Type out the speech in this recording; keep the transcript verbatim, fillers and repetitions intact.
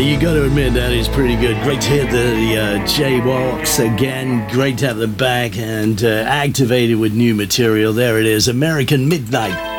you got to admit that is pretty good. Great to hear the uh, J-Walks again. Great to have them back and uh, activated with new material. There it is, American Midnight.